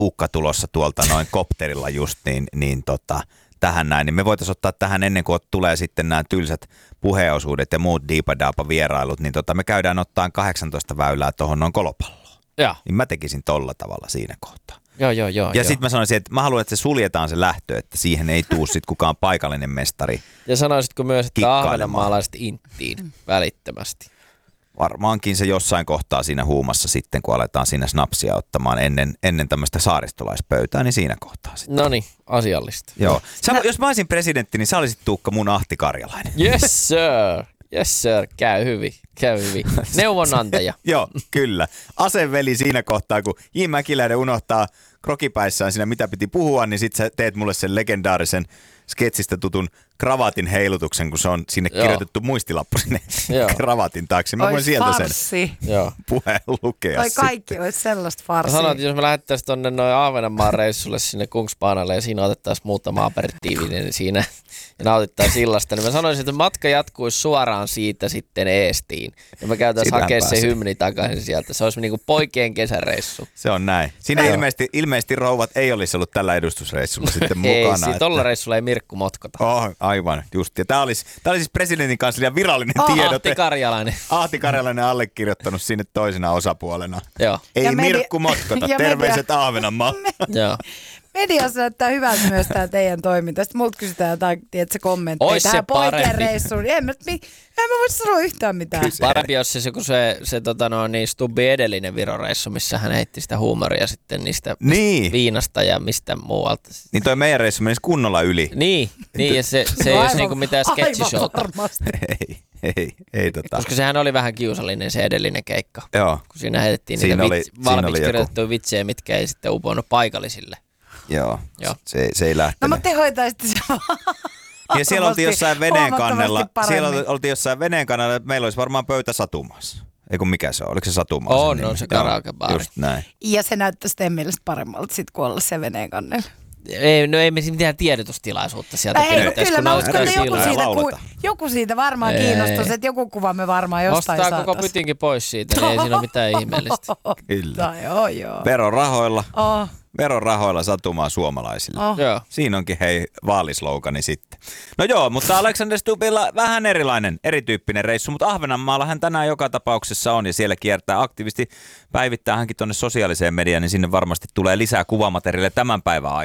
ukka tulossa tuolta noin kopterilla just, niin tähän näin. Niin me voitaisiin ottaa tähän ennen kuin tulee sitten nämä tylsät puheenosuudet ja muut diipadaapa vierailut, niin me käydään ottaa 18 väylää tuohon noin kolopalloon. Ja. Niin mä tekisin tolla tavalla siinä kohtaa. Joo. Ja sitten mä sanoisin, että mä haluan, että se suljetaan se lähtö, että siihen ei tuu sit kukaan paikallinen mestari. Ja sanoisitko myös, että ahvenanmaalaiset inttiin välittömästi? Varmaankin se jossain kohtaa siinä huumassa sitten, kun aletaan siinä snapsia ottamaan ennen tämmöistä saaristolaispöytää, niin siinä kohtaa sitten. Noniin, asiallista. Joo. Jos mä olisin presidentti, niin sä olisit Tuukka mun Ahti Karjalainen. Yes sir, käy hyvin. Neuvonantaja. Joo, kyllä. Aseveli siinä kohtaa, kun J. Mäkiläinen unohtaa krokipäissään siinä, mitä piti puhua, niin sit sä teet mulle sen legendaarisen sketsistä tutun kravatin heilutuksen, kun se on sinne kirjoitettu muistilappu sinne kravatin taakse. Mä voin sieltä sen puheen lukea. Toi kaikki olisi sellaista farssia. Sanoit, että jos me lähettäisiin tuonne noin Ahvenanmaan reissulle sinne Kungsbaanalle ja siinä otettaisiin muutama aperitiivinen niin siinä ja nautittaisiin illasta, niin mä sanoisin, että matka jatkuisi suoraan siitä sitten Eestiin. Ja me käytäisiin hakea se hymni takaisin sieltä. Se olisi niin kuin poikien kesäreissu. Se on näin. Siinä ilmeisesti rouvat ei olisi ollut tällä edustusreissulla sitten mukana. Ei, tolla reissulla ei Mirkku motkota. Aivan, just. Ja tämä oli siis presidentin kanslian virallinen tiedote. Ahti Karjalainen. Ahti Karjalainen allekirjoittanut sinne toisena osapuolena. Joo. Ei Mirkku motkota. Terveiset Ahvenanmaa. Joo. Mediassa näyttää hyvältä myös tämä teidän toiminta. Sitten multa kysytään jotain, tiedätkö, kommentteja Ois tähän se parempi. poikien reissuun. En mä voisi sanoa yhtään mitään. Parempi olisi se, kun se Stubbin edellinen Viro-reissu, missä hän heitti sitä huumoria sitten niistä viinasta ja mistä muualta. Niin toi meidän reissu menisi kunnolla yli. Niin ja se ei olisi niinku mitään sketchishowta. Ei. Koska sehän oli vähän kiusallinen se edellinen keikka. Joo. Kun siinä heitettiin niitä valmiiksi kirjoitettuja vitsejä, mitkä ei sitten uponnut paikallisille. Joo. Se ei lähtenyt. No mutta te hoitaisitte se ja siellä oltiin jossain veneen kannella. Meillä olisi varmaan pöytä Satumaassa. Eikö mikä se on? Oliko se Satumaassa? On se karaokebaari. Just näin. Ja se näyttäisi teidän mielestä paremmalta sit kun olla se veneen kannella. Ei me mitään tiedotustilaisuutta sieltä pidettäisi. Kyllä mä uskon, että joku siitä varmaan kiinnostaisi, että joku kuva me varmaan jostain saataisiin. Ostaa koko pytinkin pois siitä, niin ei siinä ole mitään ihmeellistä. Kyllä. Joo. Verorahoilla Satumaa suomalaisille. Siinä onkin vaalislogani sitten. No joo, mutta Alexander Stubbilla vähän erityyppinen reissu, mutta Ahvenanmaalla hän tänään joka tapauksessa on ja siellä kiertää aktiivisesti päivittää hänkin tuonne sosiaaliseen mediaan, niin sinne varmasti tulee lisää kuvamateriaalia tämän päivän aikana.